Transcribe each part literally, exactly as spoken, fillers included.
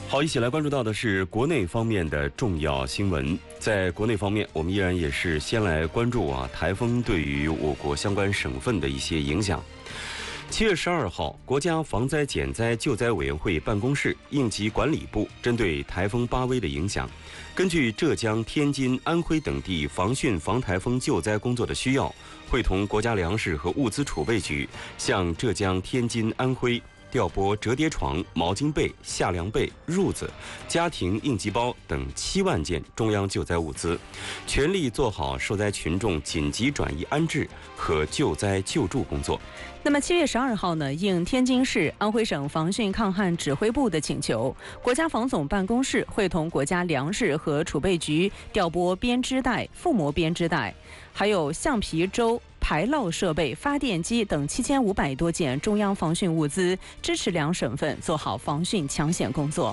好，一起来关注到的是国内方面的重要新闻。在国内方面，我们依然也是先来关注啊台风对于我国相关省份的一些影响。七月十二号，国家防灾减灾救灾委员会办公室、应急管理部针对台风巴威的影响，根据浙江、天津、安徽等地防汛防台风救灾工作的需要，会同国家粮食和物资储备局向浙江、天津、安徽调拨折叠床、毛巾被、夏凉被、褥子、家庭应急包等七万件中央救灾物资，全力做好受灾群众紧急转移安置和救灾救助工作。 那么七月十二号呢，应天津市、安徽省防汛抗旱指挥部的请求，国家防总办公室会同国家粮食和储备局调拨编织袋、覆膜编织袋，还有橡皮舟、排涝设备、发电机等七千五百多件中央防汛物资，支持两省份做好防汛抢险工作。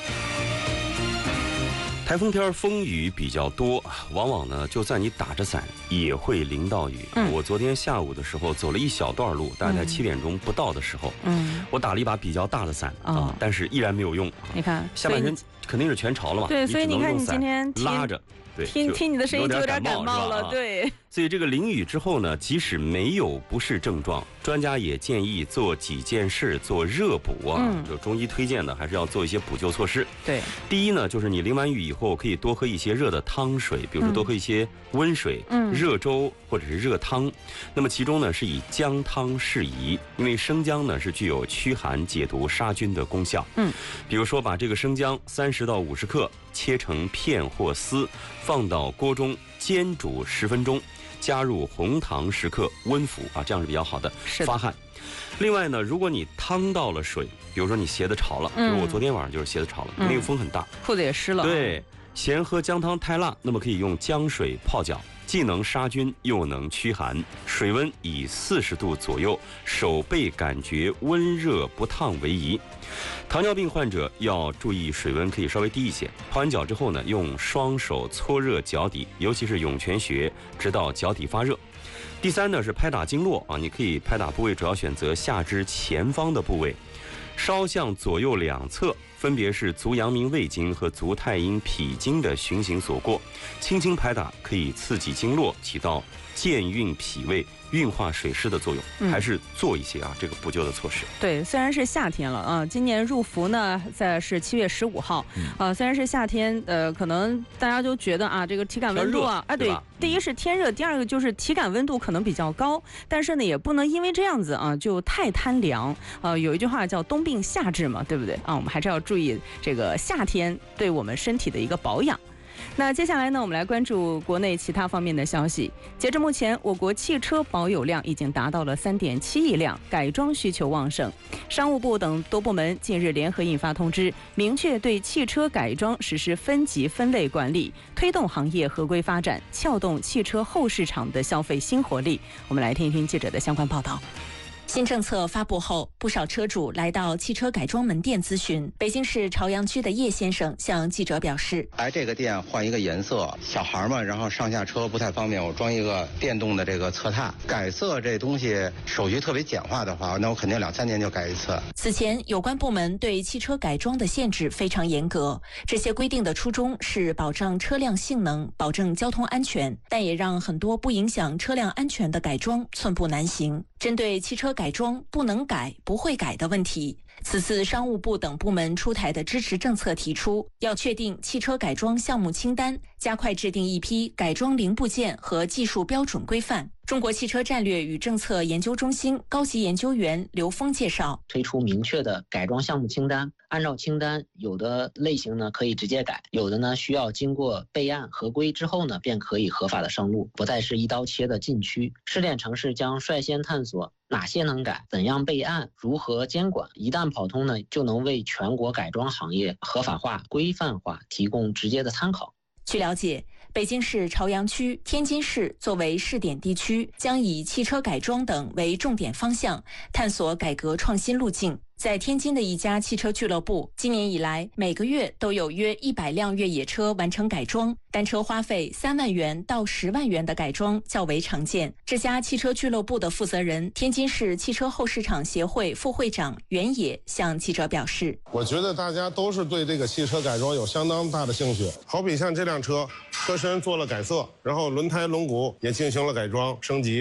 台风天风雨比较多，往往呢，就算你打着伞也会淋到雨。嗯、我昨天下午的时候走了一小段路，大概七点钟不到的时候，嗯，我打了一把比较大的伞、哦、啊，但是依然没有用。 你看， 下半身肯定是全潮了嘛。 对，所以你看你今天拉着。 听听你的声音就有点感冒了，对。 所以这个淋雨之后呢，即使没有不适症状，专家也建议做几件事做热补啊。嗯、就中医推荐的，还是要做一些补救措施。 对。 第一呢，就是你淋完雨以后，可以多喝一些热的汤水，比如说多喝一些温水、嗯、热粥或者是热汤。那么其中呢，是以姜汤适宜，因为生姜呢是具有驱寒解毒杀菌的功效。嗯。比如说把这个生姜三十到五十克切成片或丝。放到锅中煎煮十分钟，加入红糖十克温服啊，这样是比较好的发汗。另外呢，如果你趟到了水，比如说你鞋子潮了，嗯、比如我昨天晚上就是鞋子潮了，嗯、那个风很大， 裤子也湿了。 对，嫌喝姜汤太辣，那么可以用姜水泡脚，既能杀菌又能驱寒，水温以四十度左右，手背感觉温热不烫为宜。糖尿病患者要注意水温可以稍微低一些，泡完脚之后呢，用双手搓热脚底，尤其是涌泉穴，直到脚底发热。第三呢是拍打经络啊，你可以拍打部位主要选择下肢前方的部位，稍向左右两侧，分别是足阳明胃经和足太阴脾经的循行所过，轻轻拍打可以刺激经络，起到健运脾胃、运化水湿的作用，嗯、还是做一些啊这个补救的措施。 对，虽然是夏天了啊，今年入伏呢在是七月十五号，嗯、啊，虽然是夏天，呃，可能大家都觉得啊，这个体感温度啊，哎、啊，对，第一是天热，第二个就是体感温度可能比较高，但是呢，也不能因为这样子啊就太贪凉。呃，有一句话叫冬病夏治嘛，对不对啊？我们还是要注意这个夏天对我们身体的一个保养。那接下来呢，我们来关注国内其他方面的消息。截至目前，我国汽车保有量已经达到了 三点七亿辆，改装需求旺盛。商务部等多部门近日联合印发通知，明确对汽车改装实施分级分类管理，推动行业合规发展，撬动汽车后市场的消费新活力。我们来听一听记者的相关报道。 新政策发布后，不少车主来到汽车改装门店咨询。北京市朝阳区的叶先生向记者表示： 来这个店换一个颜色，小孩嘛，然后上下车不太方便，我装一个电动的这个侧踏。改色这东西手续特别简化的话，那我肯定两三年就改一次。 此前有关部门对汽车改装的限制非常严格，这些规定的初衷是保障车辆性能，保证交通安全，但也让很多不影响车辆安全的改装寸步难行。针对汽车改装不能改、不会改的问题，此次商务部等部门出台的支持政策提出，要确定汽车改装项目清单，加快制定一批改装零部件和技术标准规范。中国汽车战略与政策研究中心高级研究员刘峰介绍， 推出明确的改装项目清单，按照清单，有的类型呢可以直接改，有的呢需要经过备案合规之后呢，便可以合法的上路，不再是一刀切的禁区。试点城市将率先探索哪些能改，怎样备案，如何监管，一旦跑通呢，就能为全国改装行业合法化、规范化提供直接的参考。 据了解，北京市朝阳区、天津市作为试点地区，将以汽车改装等为重点方向，探索改革创新路径。 在天津的一家汽车俱乐部，今年以来每个月都有约一百辆越野车完成改装，单车花费三万元到十万元的改装较为常见。这家汽车俱乐部的负责人，天津市汽车后市场协会副会长袁野向记者表示：“ 我觉得大家都是对这个汽车改装有相当大的兴趣。好比像这辆车，车身做了改色，然后轮胎、轮毂也进行了改装升级。